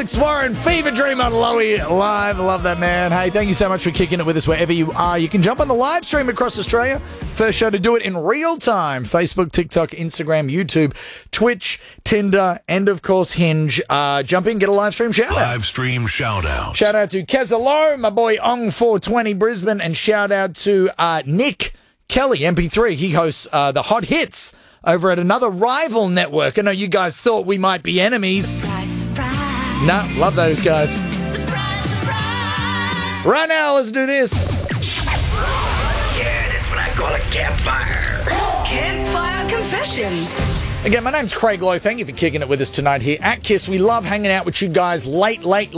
Alex Warren, Fever Dream on Lowy Live. I love that, man. Hey, thank you so much for kicking it with us wherever you are. You can jump on the live stream across Australia. First show to do it in real time. Facebook, TikTok, Instagram, YouTube, Twitch, Tinder, and of course Hinge. Jump in, get a live stream shout out. Live stream shout out. Shout out to Kezalo, my boy Ong420 Brisbane, and shout out to Nick Kelly, MP3. He hosts the Hot Hits over at another rival network. I know you guys thought we might be enemies. Surprise, surprise. Nah, love those guys. Surprise, surprise. Right now, let's do this. Yeah, that's what I call a campfire. Campfire Confessions. Again, my name's Craig Lowe. Thank you for kicking it with us tonight here at KISS. We love hanging out with you guys late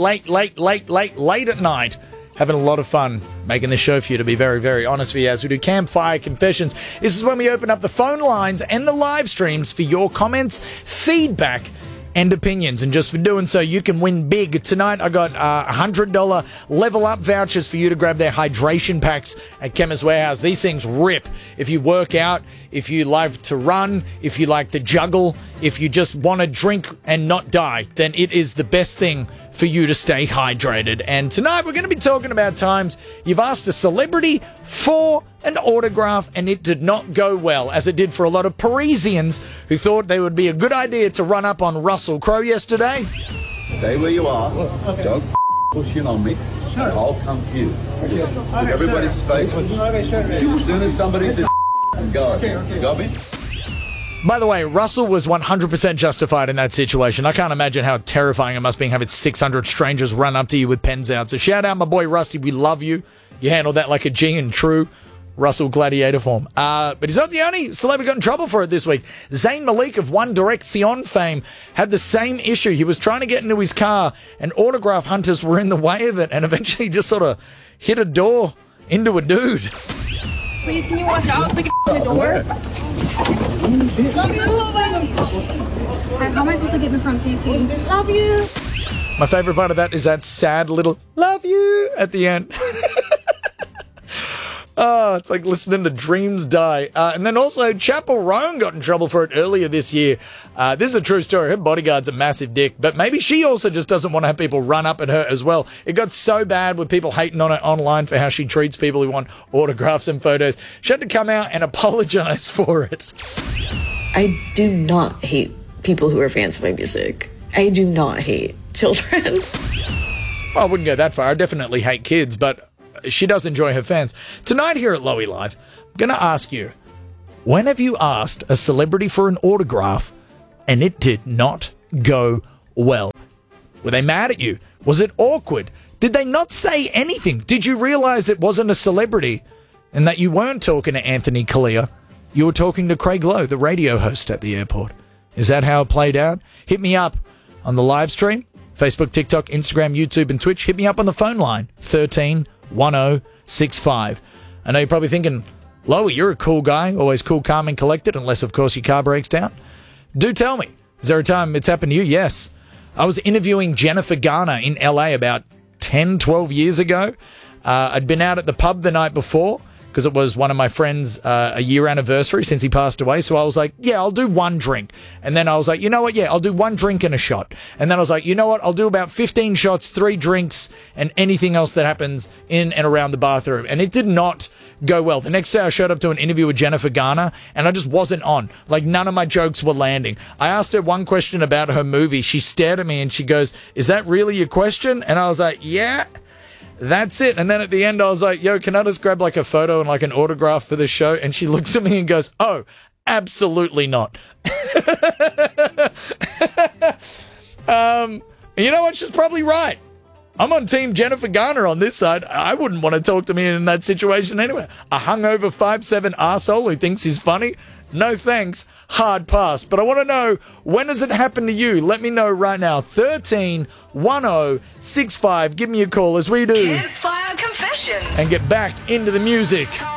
at night. Having a lot of fun making this show for you, to be very, very honest with you, as we do Campfire Confessions. This is when we open up the phone lines and the live streams for your comments, feedback, and opinions. And just for doing so, you can win big. Tonight, I got $100 Level Up vouchers for you to grab their hydration packs at Chemist Warehouse. These things rip. If you work out, if you like to run, if you like to juggle, if you just want to drink and not die, then it is the best thing for you to stay hydrated. And tonight we're going to be talking about times you've asked a celebrity for an autograph and it did not go well, as it did for a lot of Parisians who thought they would be a good idea to run up on Russell Crowe yesterday. Stay where you are. Don't push in on me. I'll come to you. Just give everybody space. As soon as somebody says go. Got me? By the way, Russell was 100% justified in that situation. I can't imagine how terrifying it must be having 600 strangers run up to you with pens out. So shout out my boy Rusty. We love you. You handled that like a G in true Russell Gladiator form. But he's not the only celebrity who got in trouble for it this week. Zayn Malik of One Direction fame had the same issue. He was trying to get into his car and autograph hunters were in the way of it and eventually just sort of hit a door into a dude. Please, can you watch out so we can the door? Love you. How am I supposed to get in the front seat too? Love you. My favorite part of that is that sad little love you at the end. Oh, it's like listening to Dreams Die. And then also, Chappell Roan got in trouble for it earlier this year. This is a true story. Her bodyguard's a massive dick, but maybe she also just doesn't want to have people run up at her as well. It got so bad with people hating on her online for how she treats people who want autographs and photos. She had to come out and apologize for it. I do not hate people who are fans of my music. I do not hate children. Well, I wouldn't go that far. I definitely hate kids, but she does enjoy her fans. Tonight here at Lowy Live, I'm going to ask you, when have you asked a celebrity for an autograph and it did not go well? Were they mad at you? Was it awkward? Did they not say anything? Did you realize it wasn't a celebrity and that you weren't talking to Anthony Kalia? You were talking to Craig Lowe, the radio host at the airport. Is that how it played out? Hit me up on the live stream, Facebook, TikTok, Instagram, YouTube, and Twitch. Hit me up on the phone line, 131065. I know you're probably thinking, Lowy, you're a cool guy, always cool, calm, and collected, unless, of course, your car breaks down. Do tell me, is there a time it's happened to you? Yes. I was interviewing Jennifer Garner in LA about 10, 12 years ago. I'd been out at the pub the night before because it was one of my friends' a year anniversary since he passed away. So I was like, yeah, I'll do one drink. And then I was like, you know what? Yeah, I'll do one drink and a shot. And then I was like, you know what? I'll do about 15 shots, 3 drinks, and anything else that happens in and around the bathroom. And it did not go well. The next day I showed up to an interview with Jennifer Garner and I just wasn't on. Like, none of my jokes were landing. I asked her one question about her movie. She stared at me and she goes, is that really your question? And I was like, yeah. That's it. And then at the end, I was like, yo, can I just grab like a photo and like an autograph for the show? And she looks at me and goes, oh, absolutely not. You know what? She's probably right. I'm on team Jennifer Garner on this side. I wouldn't want to talk to me in that situation anyway. A hungover 5'7" arsehole who thinks he's funny? No thanks. Hard pass. But I want to know, when does it happen to you? Let me know right now. 131065. Give me a call as we do. Campfire Confessions. And get back into the music.